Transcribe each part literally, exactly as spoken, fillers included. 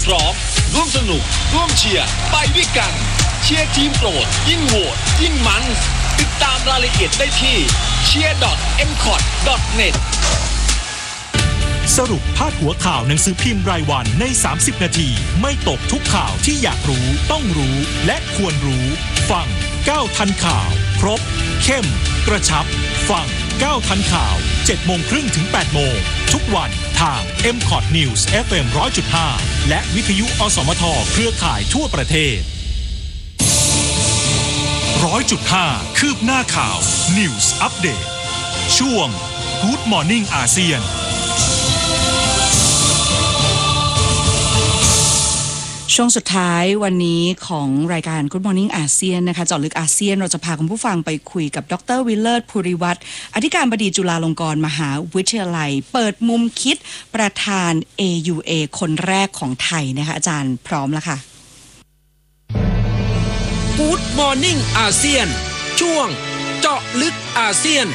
พร้อมร่วมสนุกร่วมเชียร์ไปด้วยกันเชียร์ทีมโปรดยิ่งโหวตยิ่งมันติดตามรายละเอียดได้ที่ เชียร์ ดอท เอ็ม ซี โอ ที ดอท เน็ตสรุปพาดหัวข่าวหนังสือพิมพ์รายวันในสามสิบนาทีไม่ตกทุกข่าวที่อยากรู้ต้องรู้และควรรู้ฟังก้าวทันข่าวครบเข้มกระชับฟังก้าวทันข่าวเจ็ดโมงครึ่งถึงแปดโมงทุกวันทาง เอ็ม ซี โอ ที News เอฟ เอ็ม หนึ่งร้อยจุดห้า และวิทยุอสมทเครือข่ายทั่วประเทศ หนึ่งร้อยจุดห้า คืบหน้าข่าว News Update ช่วง Good Morning อาเซียนช่วงสุดท้ายวันนี้ของรายการ Good Morning อาเซียนนะคะเจาะลึกอาเซียนเราจะพาคุณผู้ฟังไปคุยกับดร.วิเลิศภูริวัฒน์อธิการบดีจุฬาลงกรณ์มหาวิทยาลัยเปิดมุมคิดประธาน เอ ยู เอ คนแรกของไทยนะคะอาจารย์พร้อมแล้วค่ะ Good Morning อาเซียนช่วงเจาะลึกอาเซียน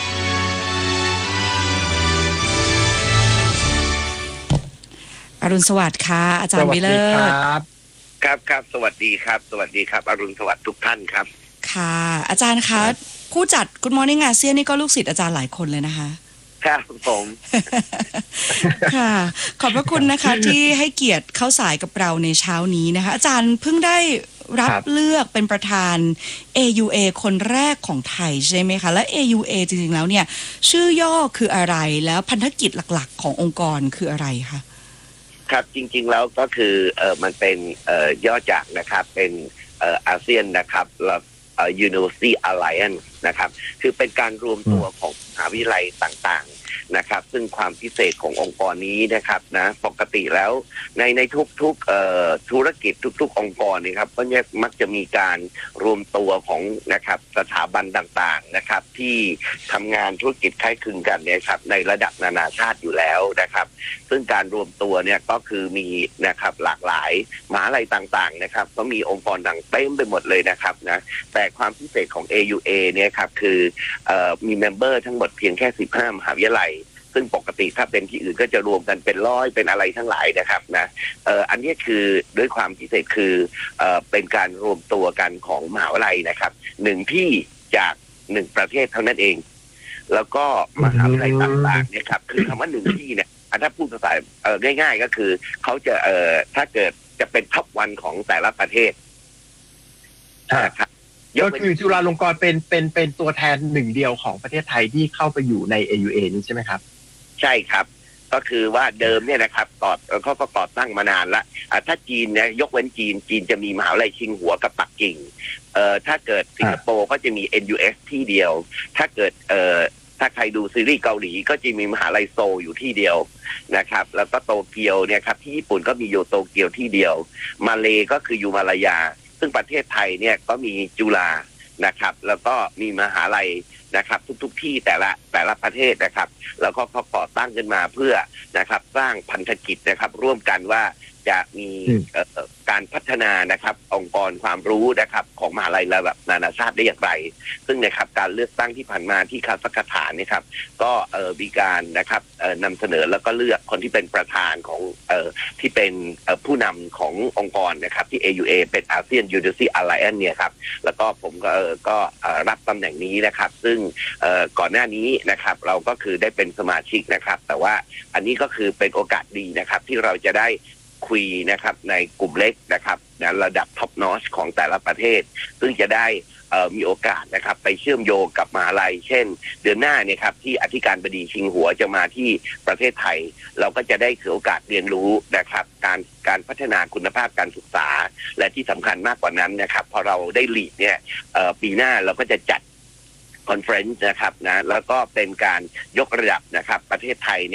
อรุณสวัสดิ์ค่ะอาจารย์วิเลิศครับครับครับสวัสดีครับสวัสดีครับอรุณสวัสดิ์ทุกท่านครับค่ะอาจารย์คะผู้จัด Good Morning อาเซียนนี่ก็ลูกศิษย์อาจารย์หลายคนเลยนะคะครับผมค่ะขอบพระคุณนะคะที่ให้เกียรติเข้าสายกับเราในเช้านี้นะคะอาจารย์เพิ่งได้รับเลือกเป็นประธาน เอ ยู เอ คนแรกของไทยใช่ไหมคะและ เอ ยู เอ จริงๆแล้วเนี่ยชื่อย่อคืออะไรแล้วพันธกิจหลักๆขององค์กรคืออะไรคะครับจริงๆแล้วก็คือเอ่อมันเป็นเอ่อย่อจากนะครับเป็นเอ่ออาเซียนนะครับแล้วเอ่อ University Alliance นะครับคือเป็นการรวมตัวของมหาวิทยาลัยต่างๆนะครับซึ่งความพิเศษขององค์กรนี้นะครับนะปกติแล้วในในทุกๆเอ่อธุรกิจทุกๆองค์กรนี่ครับก็เนี่ยมักจะมีการรวมตัวของนะครับสถาบันต่างๆนะครับที่ทำงานธุรกิจคล้ายคลึงกันเนี่ยครับในระดับนานาชาติอยู่แล้วนะครับซึ่งการรวมตัวเนี่ยก็คือมีนะครับหลากหลายมหาวิทยาลัยต่างๆนะครับก็มีองค์กรต่างเต็มไปหมดเลยนะครับนะแต่ความพิเศษของ เอ ยู เอ เนี่ยครับคือเอ่อมีเมมเบอร์ทั้งหมดเพียงแค่สิบห้ามหาวิทยาลัยซึ่งปกติถ้าเป็นที่อื่นก็จะรวมกันเป็นร้อยเป็นอะไรทั้งหลายนะครับนะเอ่ออันนี้คือด้วยความพิเศษคือเอ่อเป็นการรวมตัวกันของมหาวิทยาลัยนะครับหนึ่งที่จากหนึ่งประเทศเท่านั้นเองแล้วก็มหาวิทยาลัยต่างๆเนี่ยครับคือคำว่าหนึ่งที่เนี่ยถ้าพูดภาษาเอ่อง่ายๆก็คือเขาจะเอ่อถ้าเกิดจะเป็นท็อปวันของแต่ละประเทศนะครับก็คือจุฬาลงกรณ์เป็นเป็นเป็นตัวแทนหนึ่งเดียวของประเทศไทยที่เข้าไปอยู่ใน เอ ยู เอ นี้ใช่ไหมครับใช่ครับก็คือว่าเดิมเนี่ยนะครับก่อเขาก็ก่อตั้งมานานละถ้าจีนเนี่ยยกเว้นจีนจีนจะมีมหาวิทยาลัยชิงหัวกับปักกิ่งเอ่อถ้าเกิดสิงคโปร์ก็จะมี เอ็น ยู เอส ที่เดียวถ้าเกิดเอ่อถ้าใครดูซีรีส์เกาหลีก็จะมีมหาลัยโซลอยู่ที่เดียวนะครับแล้วก็โตเกียวเนี่ยครับที่ญี่ปุ่นก็มีอยู่โตเกียวที่เดียวมาเลก็คืออยู่มาลายาซึ่งประเทศไทยเนี่ยก็มีจุฬานะครับแล้วก็มีมหาลัยนะครับทุกๆที่แต่ละแต่ละประเทศนะครับแล้วก็เขาก่อตั้งขึ้นมาเพื่อนะครับสร้างพันธกิจนะครับร่วมกันว่าจะมีการพัฒนานะครับองค์กรความรู้นะครับของมหาลัยระดับนานาชาติได้อย่างไรซึ่งนะครับการเลือกตั้งที่ผ่านมาที่คาซัคสถานนี่ครับก็มีการนะครับนำเสนอแล้วก็เลือกคนที่เป็นประธานของที่เป็นผู้นำขององค์กรนะครับที่ เอ ยู เอ เป็น ASEAN University Alliance เนี่ยครับแล้วก็ผมก็ก็รับตำแหน่งนี้นะครับซึ่งก่อนหน้านี้นะครับเราก็คือได้เป็นสมาชิกนะครับแต่ว่าอันนี้ก็คือเป็นโอกาสดีนะครับที่เราจะได้คุยนะครับในกลุ่มเล็กนะครับนะระดับท็อปนอชของแต่ละประเทศซึ่งจะได้มีโอกาสนะครับไปเชื่อมโยงกับมหาลัยเช่นเดือนหน้าเนี่ยครับที่อธิการบดีชิงหัวจะมาที่ประเทศไทยเราก็จะได้ถือโอกาสเรียนรู้นะครับการการพัฒนาคุณภาพการศึกษาและที่สำคัญมากกว่านั้นนะครับพอเราได้ลีดเนี่ยปีหน้าเราก็จะจัดคอนเฟรนซ์นะครับนะแล้วก็เป็นการยกระดับนะครับประเทศไทยเนี่ย